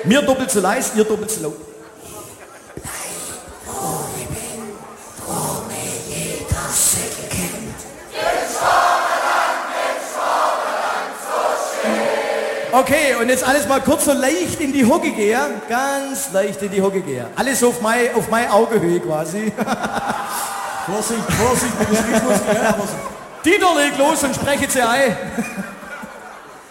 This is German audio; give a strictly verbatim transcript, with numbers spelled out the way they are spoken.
Mir doppelt so leise, ihr doppelt so laut. Okay, und jetzt alles mal kurz so leicht in die Hocke gehen. Ganz leicht in die Hocke gehen. Alles auf meine auf mein Augehöhe quasi. Vorsicht, Vorsicht, mit der Schrittmuskel. Dieter, leg los und spreche sie ein.